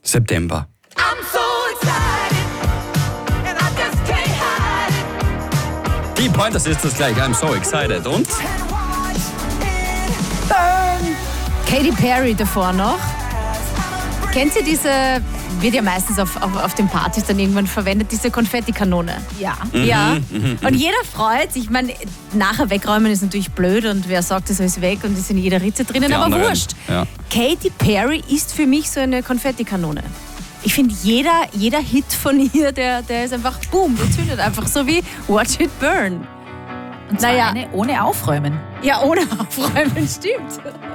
September. Die Pointers ist das gleich. I'm so excited. Und? Katy Perry davor noch. Kennt ihr diese, wird ja meistens auf den Partys dann irgendwann verwendet, diese Konfettikanone? Ja. Ja. Und jeder freut sich. Ich meine, nachher wegräumen ist natürlich blöd und wer sagt, das ist weg und ist in jeder Ritze drinnen, Die aber anderen, wurscht. ja. Katy Perry ist für mich so eine Konfettikanone. Ich finde, jeder Hit von ihr, der ist einfach boom, der zündet einfach so wie Watch It Burn. Und zwar eine ohne Aufräumen. Ja, ohne Aufräumen, stimmt.